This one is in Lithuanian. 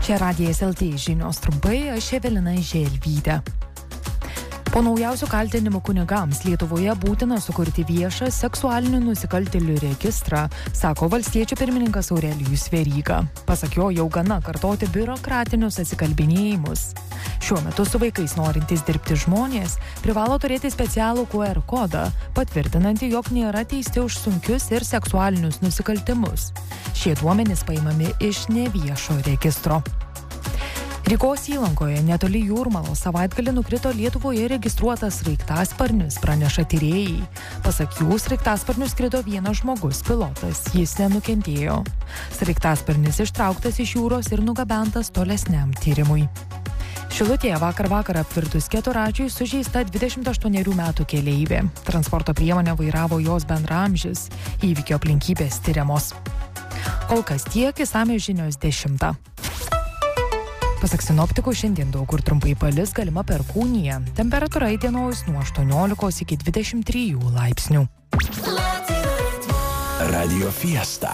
Čia Radijas LT žinios trumpai, aš Evelina Želvytė. Po naujausių kaltinimų kunigams Lietuvoje būtina sukurti viešą seksualinių nusikaltėlių registrą, sako valstiečių pirmininkas Aurelijus Veryga. Pasak jo, jau gana kartoti biurokratinius atsikalbinėjimus. Šiuo metu su vaikais norintys dirbti žmonės privalo turėti specialų QR kodą, patvirtinantį, jog nėra teisti už sunkius ir seksualinius nusikaltimus. Šie duomenys paimami iš neviešo registro. Rygos įlankoje netoli Jūrmalos savaitgalį nukrito Lietuvoje registruotas sraigtasparnis, praneša tyrėjai. Pasak jų, sraigtasparniu skrido vienas žmogus, pilotas, jis nenukentėjo. Sraigtasparnis ištrauktas iš jūros ir nugabentas tolesniam tyrimui. Šilutėje vakar apvirtus keturračiui sužeista 28 metų keleivė. Transporto priemonę vairavo jos bendraamžis. Įvykio aplinkybės tyriamos. Kol kas tiek, išsamios žinios 10. Pasak sinoptikų, šiandien daug kur trumpai palis, galima perkūnija. Temperatūra įdienojus nuo 18 iki 23 laipsnių. Radio Fiesta.